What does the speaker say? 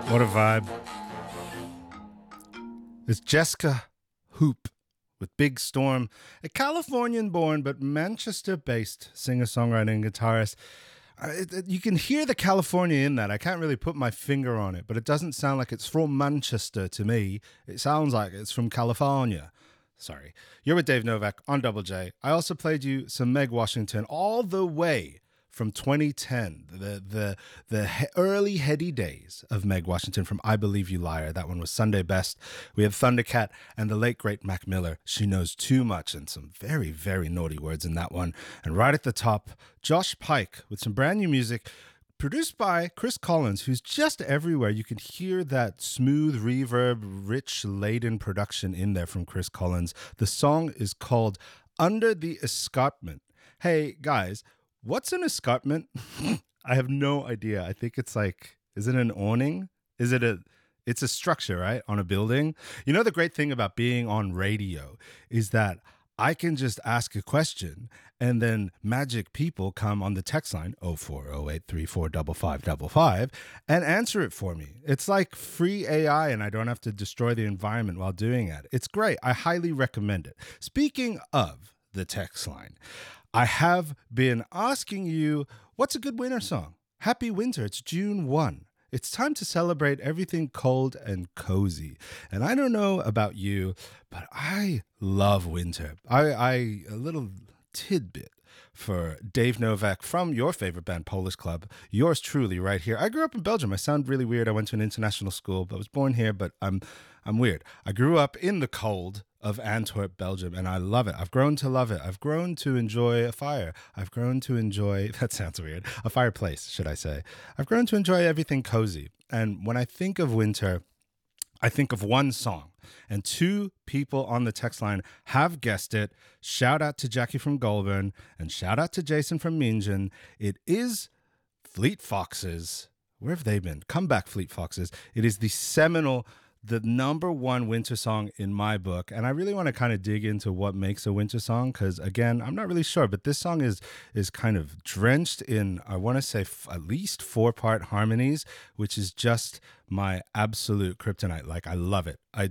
What a vibe. It's Jessica Hoop with Big Storm, a Californian born but Manchester based singer songwriter and guitarist. You can hear the California in that. I can't really put my finger on it, but it doesn't sound like it's from Manchester to me. It sounds like it's from California. Sorry. You're with Dave Novak on Double J. I also played you some Meg Washington all the way from 2010, the early heady days of Meg Washington from I Believe You Liar. That one was Sunday Best. We have Thundercat and the late, great Mac Miller. She Knows Too Much, and some very, very naughty words in that one. And right at the top, Josh Pike with some brand new music produced by Chris Collins, who's just everywhere. You can hear that smooth reverb, rich, laden production in there from Chris Collins. The song is called Under the Escarpment. Hey, guys, what's an escarpment? I have no idea. I think it's like, is it an awning? It's a structure, right? On a building. You know, the great thing about being on radio is that I can just ask a question and then magic people come on the text line 0408345555 and answer it for me. It's like free AI and I don't have to destroy the environment while doing it. It's great. I highly recommend it. Speaking of the text line, I have been asking you, what's a good winter song? Happy winter. It's June 1. It's time to celebrate everything cold and cozy. And I don't know about you, but I love winter. A little tidbit for Dave Novak from your favorite band, Polish Club. Yours truly right here. I grew up in Belgium. I sound really weird. I went to an international school, but I was born here, but I'm weird. I grew up in the cold of Antwerp, Belgium, and I love it. I've grown to love it. I've grown to enjoy a fire. I've grown to enjoy, that sounds weird, a fireplace, should I say. I've grown to enjoy everything cozy. And when I think of winter, I think of one song. And two people on the text line have guessed it. Shout out to Jackie from Goulburn and shout out to Jason from Meanjin. It is Fleet Foxes. Where have they been? Come back, Fleet Foxes. It is the number one winter song in my book. And I really want to kind of dig into what makes a winter song because, again, I'm not really sure. But this song is kind of drenched in, I want to say, at least 4-part harmonies, which is just my absolute kryptonite. Like, I love it. I